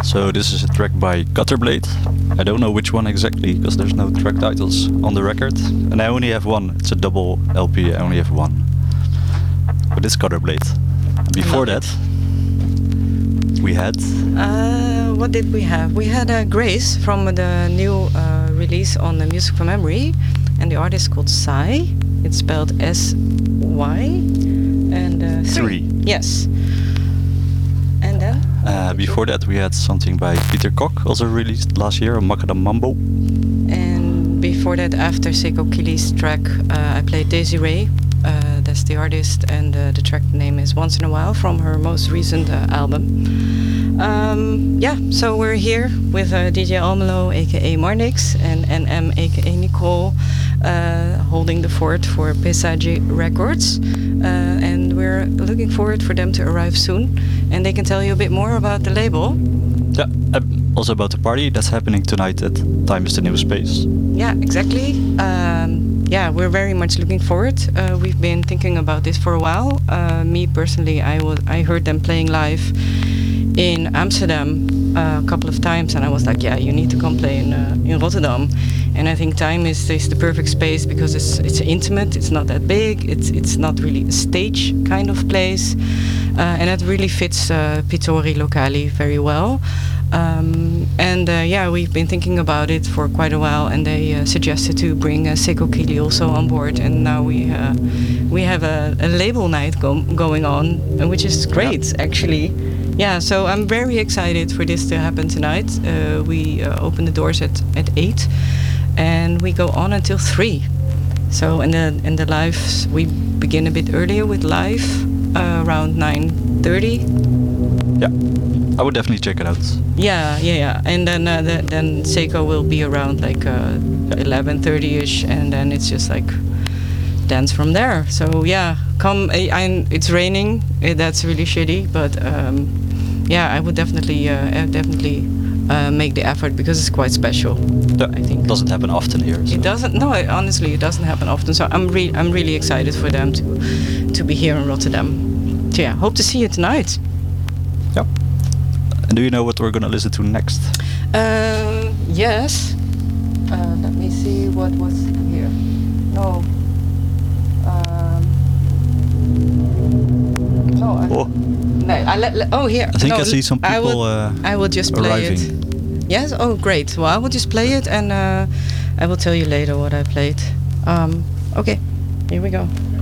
So this is a track by Gutterblade. I don't know which one exactly because there's no track titles on the record, and I only have one. It's a double LP. I only have one, but it's Gutterblade. Before that, we had. What did we have? We had Grace from the new release on the Music from Memory, and the artist is called Psy. It's spelled S-Y and 3. Yes. And then? Before that, we had something by Peter Kok, also released last year, Macadam Mambo. And before that, after Seiko Kili's track, I played Daisy Ray. That's the artist, and the track name is Once in a While from her most recent album. So we're here with DJ Almelo, aka Marnix, and NM, aka Nicole, holding the fort for Pesage Records. And we're looking forward for them to arrive soon, and they can tell you a bit more about the label. Yeah, also about the party that's happening tonight at Time is the New Space. Yeah, exactly. We're very much looking forward. We've been thinking about this for a while. Me personally, I heard them playing live in Amsterdam a couple of times, and I was like, yeah, you need to come play in Rotterdam. And I think Time is the perfect space because it's intimate, it's not that big, it's not really a stage kind of place, and it really fits Pittori Locali very well. We've been thinking about it for quite a while, and they suggested to bring Seiko Kili also on board, and now we have a label night going on, which is great, actually. Yeah, so I'm very excited for this to happen tonight. We open the doors at 8, and we go on until 3. So in the live, we begin a bit earlier with live, around 9:30. Yeah. I would definitely check it out. Yeah. And then Seiko will be around like 11:30ish, and then it's just like dance from there. So yeah, come. It's raining. That's really shitty, but I would definitely make the effort because it's quite special. I think it doesn't happen often here. So. It doesn't. No, honestly, it doesn't happen often. So I'm really excited for them to be here in Rotterdam. So yeah, hope to see you tonight. Yeah. And do you know what we're gonna listen to next? Yes. Let me see what was here. No. Here. I think I see some people I will just play arriving. it. Yes? Oh, great. Well, I will just play it, and I will tell you later what I played. Okay, here we go.